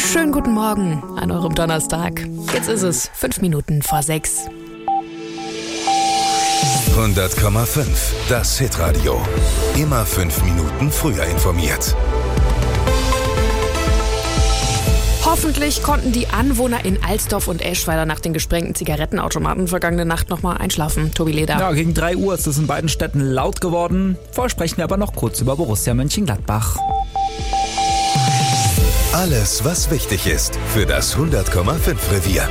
Schönen guten Morgen an eurem Donnerstag. Jetzt ist es 5 Minuten vor 6. 100,5. Das Hitradio. Immer 5 Minuten früher informiert. Hoffentlich konnten die Anwohner in Alsdorf und Eschweiler nach den gesprengten Zigarettenautomaten vergangene Nacht nochmal einschlafen. Tobi Leder. Ja, gegen 3 Uhr ist es in beiden Städten laut geworden. Vorher sprechen wir aber noch kurz über Borussia Mönchengladbach. Alles, was wichtig ist für das 100,5 Revier.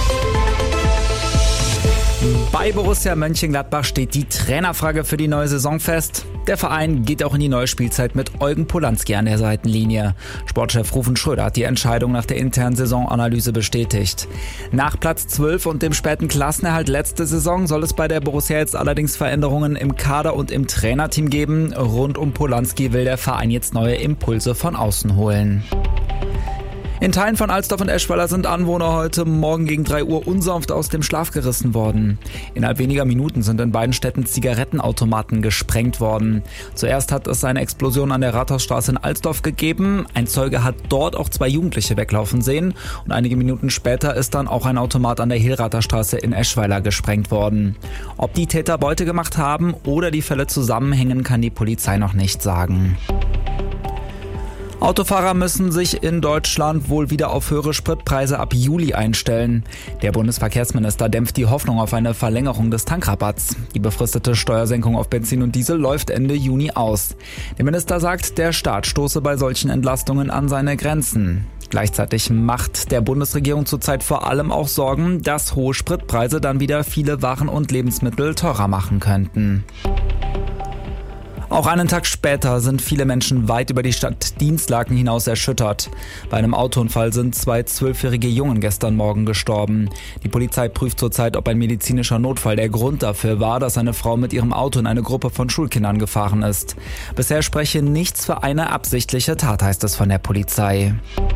Bei Borussia Mönchengladbach steht die Trainerfrage für die neue Saison fest. Der Verein geht auch in die neue Spielzeit mit Eugen Polanski an der Seitenlinie. Sportchef Rufen Schröder hat die Entscheidung nach der internen Saisonanalyse bestätigt. Nach Platz 12 und dem späten Klassenerhalt letzte Saison soll es bei der Borussia jetzt allerdings Veränderungen im Kader und im Trainerteam geben. Rund um Polanski will der Verein jetzt neue Impulse von außen holen. In Teilen von Alsdorf und Eschweiler sind Anwohner heute Morgen gegen 3 Uhr unsanft aus dem Schlaf gerissen worden. Innerhalb weniger Minuten sind in beiden Städten Zigarettenautomaten gesprengt worden. Zuerst hat es eine Explosion an der Rathausstraße in Alsdorf gegeben. Ein Zeuge hat dort auch 2 Jugendliche weglaufen sehen. Und einige Minuten später ist dann auch ein Automat an der Hilrather Straße in Eschweiler gesprengt worden. Ob die Täter Beute gemacht haben oder die Fälle zusammenhängen, kann die Polizei noch nicht sagen. Autofahrer müssen sich in Deutschland wohl wieder auf höhere Spritpreise ab Juli einstellen. Der Bundesverkehrsminister dämpft die Hoffnung auf eine Verlängerung des Tankrabatts. Die befristete Steuersenkung auf Benzin und Diesel läuft Ende Juni aus. Der Minister sagt, der Staat stoße bei solchen Entlastungen an seine Grenzen. Gleichzeitig macht der Bundesregierung zurzeit vor allem auch Sorgen, dass hohe Spritpreise dann wieder viele Waren und Lebensmittel teurer machen könnten. Auch einen Tag später sind viele Menschen weit über die Stadt Dinslaken hinaus erschüttert. Bei einem Autounfall sind 2 12-jährige Jungen gestern Morgen gestorben. Die Polizei prüft zurzeit, ob ein medizinischer Notfall der Grund dafür war, dass eine Frau mit ihrem Auto in eine Gruppe von Schulkindern gefahren ist. Bisher spreche nichts für eine absichtliche Tat, heißt es von der Polizei.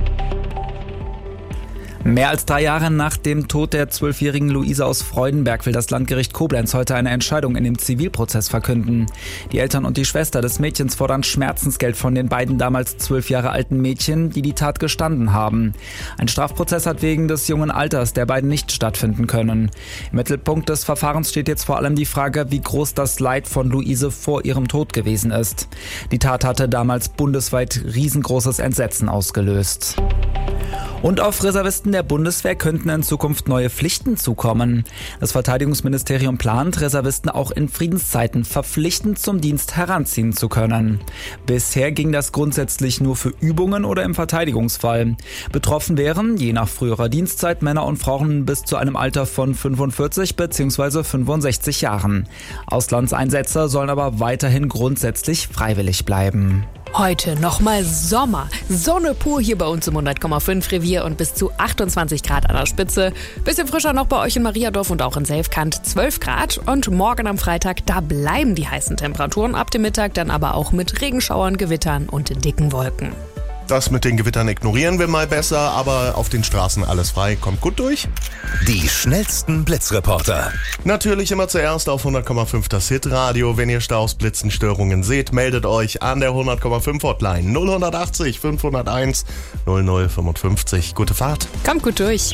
Mehr als 3 Jahre nach dem Tod der 12-jährigen Luise aus Freudenberg will das Landgericht Koblenz heute eine Entscheidung in dem Zivilprozess verkünden. Die Eltern und die Schwester des Mädchens fordern Schmerzensgeld von den beiden damals 12 Jahre alten Mädchen, die die Tat gestanden haben. Ein Strafprozess hat wegen des jungen Alters der beiden nicht stattfinden können. Im Mittelpunkt des Verfahrens steht jetzt vor allem die Frage, wie groß das Leid von Luise vor ihrem Tod gewesen ist. Die Tat hatte damals bundesweit riesengroßes Entsetzen ausgelöst. Und auf Reservisten der Bundeswehr könnten in Zukunft neue Pflichten zukommen. Das Verteidigungsministerium plant, Reservisten auch in Friedenszeiten verpflichtend zum Dienst heranziehen zu können. Bisher ging das grundsätzlich nur für Übungen oder im Verteidigungsfall. Betroffen wären, je nach früherer Dienstzeit, Männer und Frauen bis zu einem Alter von 45 bzw. 65 Jahren. Auslandseinsätze sollen aber weiterhin grundsätzlich freiwillig bleiben. Heute nochmal Sommer. Sonne pur hier bei uns im 100,5 Revier und bis zu 28 Grad an der Spitze. Bisschen frischer noch bei euch in Mariadorf und auch in Selfkant 12 Grad. Und morgen am Freitag, da bleiben die heißen Temperaturen. Ab dem Mittag dann aber auch mit Regenschauern, Gewittern und dicken Wolken. Das mit den Gewittern ignorieren wir mal besser, aber auf den Straßen alles frei. Kommt gut durch. Die schnellsten Blitzreporter. Natürlich immer zuerst auf 100,5 das Hitradio. Wenn ihr Staus, Blitzen, Störungen seht, meldet euch an der 100,5 Hotline 0180 501 0055. Gute Fahrt. Kommt gut durch.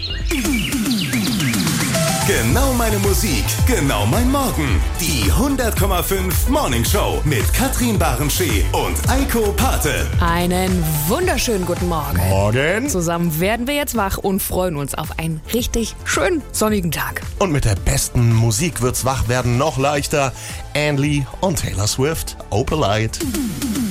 Genau meine Musik, genau mein Morgen. Die 100,5 Morning Show mit Katrin Barenschee und Eiko Pate. Einen wunderschönen guten Morgen. Morgen. Zusammen werden wir jetzt wach und freuen uns auf einen richtig schönen sonnigen Tag. Und mit der besten Musik wird's wach werden noch leichter. Anne Lee und Taylor Swift. Opalite.